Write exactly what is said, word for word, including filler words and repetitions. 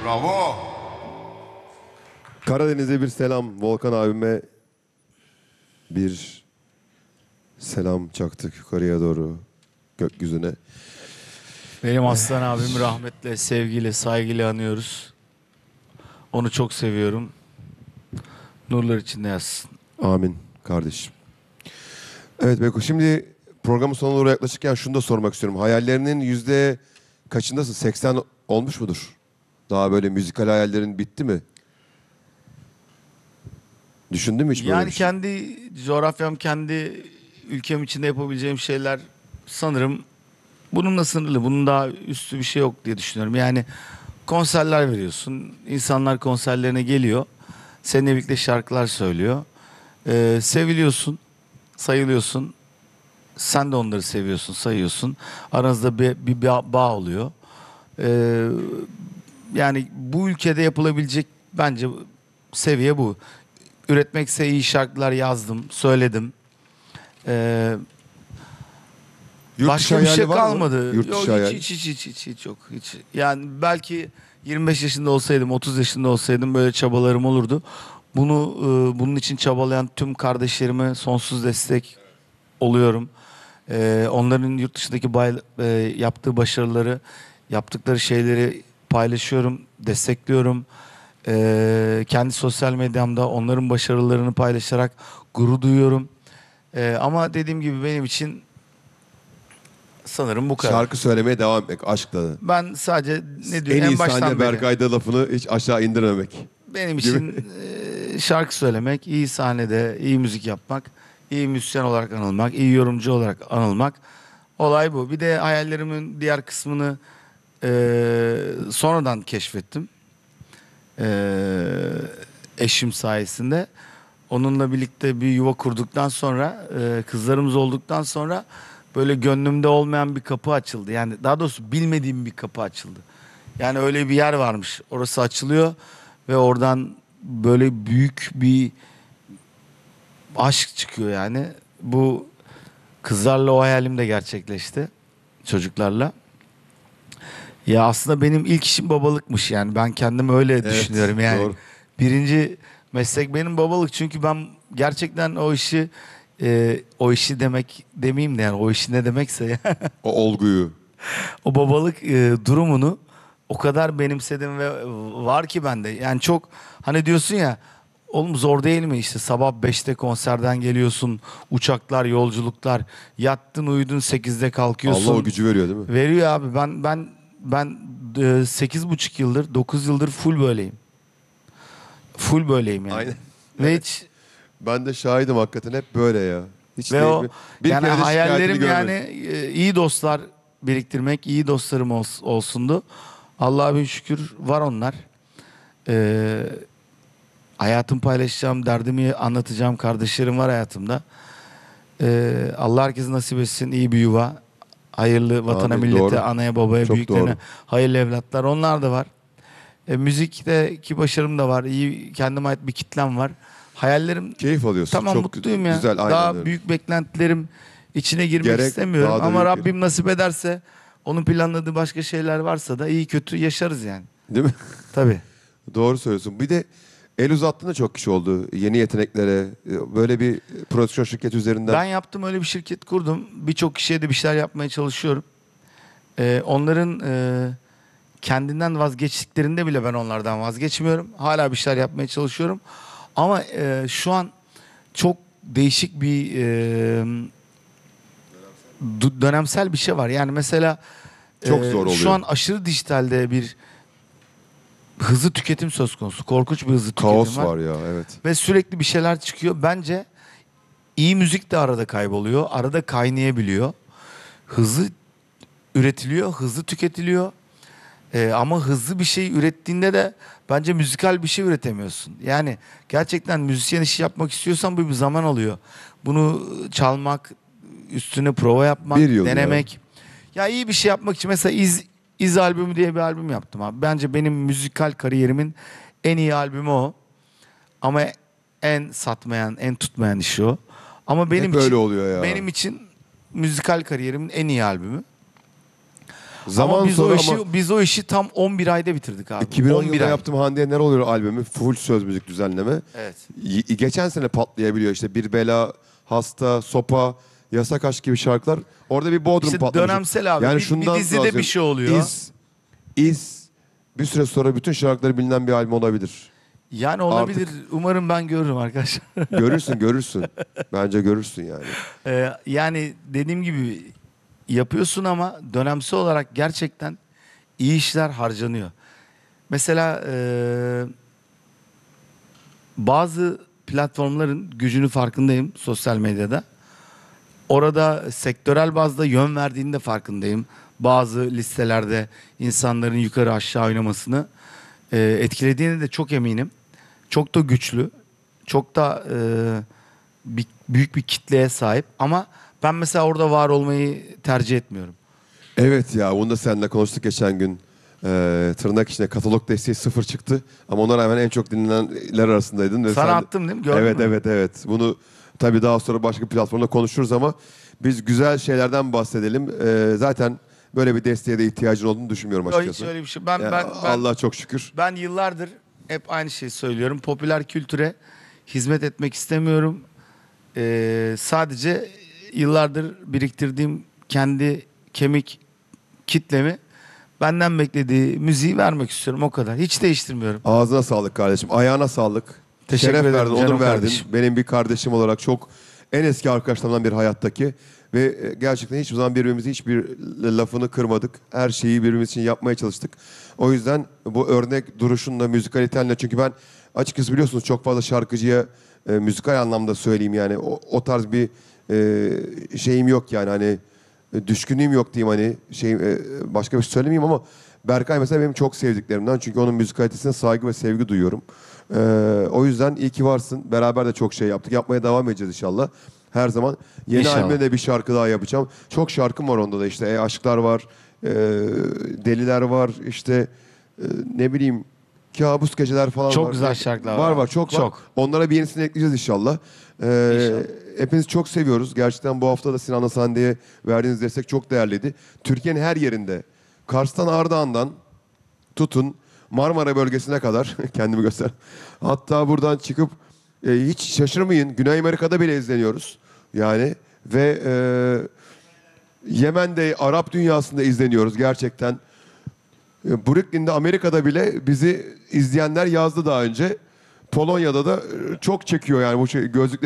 Bravo. Karadeniz'e bir selam. Volkan abime bir selam çaktık yukarıya doğru, gökyüzüne. Benim aslan abimi rahmetle, sevgiyle, saygıyla anıyoruz. Onu çok seviyorum. Nurlar içinde yatsın. Amin kardeşim. Evet Beko, şimdi programın sonuna doğru yaklaşırken şunu da sormak istiyorum. Hayallerinin yüzde kaçındasın? seksen olmuş mudur? Daha böyle müzikal hayallerin bitti mi? Düşündün mü hiç böyle Yani bir şey? kendi coğrafyam, kendi ülkem içinde yapabileceğim şeyler sanırım bununla sınırlı. Bunun daha üstü bir şey yok diye düşünüyorum. Yani konserler veriyorsun. İnsanlar konserlerine geliyor. Seninle birlikte şarkılar söylüyor. Ee, seviliyorsun, sayılıyorsun. Sen de onları seviyorsun, sayıyorsun. Aranızda bir, bir bağ bağ oluyor. Ee, yani bu ülkede yapılabilecek bence seviye bu. Üretmekse iyi şarkılar yazdım, söyledim. Ee, Yurt dışı başka bir hayali şey var mı? kalmadı. Yurt Yok, dışı hiç, hayali. hiç, hiç, hiç, hiç, hiç yok. Hiç. Yani belki yirmi beş yaşında olsaydım, otuz yaşında olsaydım böyle çabalarım olurdu. Bunu e, bunun için çabalayan tüm kardeşlerime sonsuz destek oluyorum. Ee, onların yurt dışındaki bay, e, yaptığı başarıları, yaptıkları şeyleri paylaşıyorum, destekliyorum. Ee, kendi sosyal medyamda onların başarılarını paylaşarak gurur duyuyorum. Ee, ama dediğim gibi benim için sanırım bu kadar. Şarkı söylemeye devam etmek aşkla. Ben sadece ne diyor En en, iyi baştan sahne beri Berkay'da lafını hiç aşağı indirmemek. benim Gibi. için e, şarkı söylemek, iyi sahnede iyi müzik yapmak, iyi müzisyen olarak anılmak, iyi yorumcu olarak anılmak. Olay bu. Bir de hayallerimin diğer kısmını e, sonradan keşfettim. E, eşim sayesinde. Onunla birlikte bir yuva kurduktan sonra, e, kızlarımız olduktan sonra böyle gönlümde olmayan bir kapı açıldı. Yani daha doğrusu bilmediğim bir kapı açıldı. Yani öyle bir yer varmış. Orası açılıyor ve oradan böyle büyük bir aşk çıkıyor yani. Bu kızlarla o hayalim de gerçekleşti. Çocuklarla. Ya aslında benim ilk işim babalıkmış yani. Ben kendim öyle Evet, düşünüyorum yani. doğru. Birinci meslek benim babalık. Çünkü ben gerçekten o işi e, o işi demek demeyeyim de yani o işi ne demekse O olguyu. o babalık e, durumunu o kadar benimsedim ve var ki bende. Yani çok hani diyorsun ya oğlum zor değil mi işte sabah beşte konserden geliyorsun, uçaklar, yolculuklar, yattın uyudun sekizde kalkıyorsun. Allah o gücü veriyor değil mi? Veriyor abi. Ben ben ben e, sekiz buçuk yıldır, dokuz yıldır full böyleyim. Full böyleyim yani. Aynen. Ve hiç Ben de şahidim hakikaten, hep böyle ya. Hiç ve değil o mi? Bir yani kere de şikayetini hayallerim yani görmedim. e, iyi dostlar biriktirmek, iyi dostlarım ols- olsundu. Allah'a bin şükür var onlar. Ee, hayatımı paylaşacağım, derdimi anlatacağım kardeşlerim var hayatımda. Ee, Allah herkese nasip etsin iyi bir yuva. Hayırlı vatana, Amin, millete, doğru. anaya, babaya, Çok büyüklerine doğru. hayırlı evlatlar. Onlar da var. E, müzikteki başarım da var. İyi kendime ait bir kitlem var. Hayallerim Keyif alıyorsun. tamam Çok mutluyum ya. güzel, aynen Daha öyle. büyük beklentilerim içine girmek Gerek istemiyorum. daha da Ama büyük- Rabbim nasip ederse onun planladığı başka şeyler varsa da iyi kötü yaşarız yani. Değil mi? Tabii. Doğru söylüyorsun. Bir de el uzattığında çok kişi oldu. Yeni yeteneklere. Böyle bir prodüksiyon şirketi üzerinden. Ben yaptım öyle bir şirket kurdum. Birçok kişiye de bir şeyler yapmaya çalışıyorum. Ee, onların e, kendinden vazgeçtiklerinde bile ben onlardan vazgeçmiyorum. Hala bir şeyler yapmaya çalışıyorum. Ama e, şu an çok değişik bir e, du- dönemsel bir şey var. Yani mesela Çok e, zor oluyor. şu an aşırı dijitalde bir hızlı tüketim söz konusu. Korkunç bir hızlı tüketim Kaos var. var ya, evet. Ve sürekli bir şeyler çıkıyor. Bence iyi müzik de arada kayboluyor. Arada kaynayabiliyor. Hızlı üretiliyor, hızlı tüketiliyor. Ee, ama hızlı bir şey ürettiğinde de bence müzikal bir şey üretemiyorsun. Yani gerçekten müzisyen işi yapmak istiyorsan bu bir zaman alıyor. Bunu çalmak, üstüne prova yapmak, Bir yıl denemek. Ya. iyi bir şey yapmak için mesela İz, İz albümü diye bir albüm yaptım abi. Bence benim müzikal kariyerimin en iyi albümü o. Ama en satmayan, en tutmayan işi o. Ama benim Hep için öyle oluyor ya. benim için müzikal kariyerimin en iyi albümü. Zaman ama biz sonra o işi ama biz o işi tam on bir ayda bitirdik abi. iki bin on on bir yılında ay. yaptığım Hande Yener oluyor albümü. Full söz müzik düzenleme. Evet. Y- geçen sene patlayabiliyor işte Bir Bela, Hasta, Sopa, Yasak Aşk gibi şarkılar. Orada bir Bodrum İşte patlamış. dönemsel abi. Bir- bir dizide bahsediyorum. bir şey oluyor. İz, İz bir süre sonra bütün şarkıları bilinen bir albüm olabilir. Yani olabilir. Umarım ben görürüm arkadaşlar. Görürsün görürsün. Bence görürsün yani. Ee, yani dediğim gibi yapıyorsun ama dönemsel olarak gerçekten iyi işler harcanıyor. Mesela e, bazı platformların gücünü farkındayım sosyal medyada. Orada sektörel bazda yön verdiğinin de farkındayım. Bazı listelerde insanların yukarı aşağı oynamasını e, etkilediğine de çok eminim. Çok da güçlü. Çok da e, bir, büyük bir kitleye sahip. Ama ben mesela orada var olmayı tercih etmiyorum. Evet ya bunu da seninle konuştuk geçen gün. Ee, tırnak içinde katalog desteği sıfır çıktı. Ama ona rağmen en çok dinlenenler arasındaydın. Ve Sana sen- attım değil mi? Gördün evet mü? evet evet. Bunu tabii daha sonra başka bir platformda konuşuruz ama biz güzel şeylerden bahsedelim. Ee, zaten böyle bir desteğe de ihtiyacın olduğunu düşünmüyorum Yok, açıkçası. hiç öyle bir şey. Ben, Ya, ben, ben, Allah çok şükür. ben yıllardır hep aynı şeyi söylüyorum. Popüler kültüre hizmet etmek istemiyorum. Ee, sadece yıllardır biriktirdiğim kendi kemik kitlemi benden beklediği müziği vermek istiyorum. O kadar. Hiç değiştirmiyorum. Ağzına sağlık kardeşim. Ayağına sağlık. Teşekkür Şeref ederim verdin, canım onur verdin. kardeşim. Benim bir kardeşim olarak çok en eski arkadaşlarımdan bir hayattaki. Ve e, gerçekten hiçbir zaman birbirimizi hiçbir lafını kırmadık. Her şeyi birbirimiz için yapmaya çalıştık. O yüzden bu örnek duruşunla, müzikalitenle çünkü ben açıkçası biliyorsunuz çok fazla şarkıcıya e, müzikal anlamda söyleyeyim yani o, o tarz bir e, şeyim yok yani hani e, düşkünlüğüm yok diyeyim hani şey e, başka bir şey söylemeyeyim ama Berkay mesela benim çok sevdiklerimden çünkü onun müzikalitesine saygı ve sevgi duyuyorum. E, o yüzden iyi ki varsın. Beraber de çok şey yaptık. Yapmaya devam edeceğiz inşallah. Her zaman yeni İnşallah. albümde de bir şarkı daha yapacağım. Çok şarkım var onda da işte e, aşklar var, e, deliler var, işte e, ne bileyim kabus geceler falan Çok var. güzel şarkılar var. var. Var çok var. Çok. Onlara bir yenisini ekleyeceğiz inşallah. E, İnşallah. Hepinizi çok seviyoruz. Gerçekten bu hafta da Sinan'la Sande'ye verdiğiniz destek çok değerliydi. Türkiye'nin her yerinde, Kars'tan Ardahan'dan tutun Marmara bölgesine kadar kendimi göster. Hatta buradan çıkıp e, hiç şaşırmayın Güney Amerika'da bile izleniyoruz. Yani ve e, Yemen'de Arap dünyasında izleniyoruz gerçekten. E, Brooklyn'de Amerika'da bile bizi izleyenler yazdı daha önce. Polonya'da da e, çok çekiyor yani bu şey, gözlükleri